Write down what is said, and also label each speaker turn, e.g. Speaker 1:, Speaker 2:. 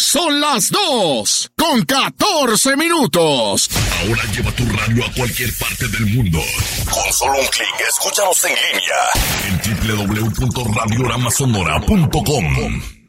Speaker 1: Son las 2:14 minutos.
Speaker 2: Ahora lleva tu radio a cualquier parte del mundo. Con solo un clic, escúchanos en línea en www.radiogramasonora.com.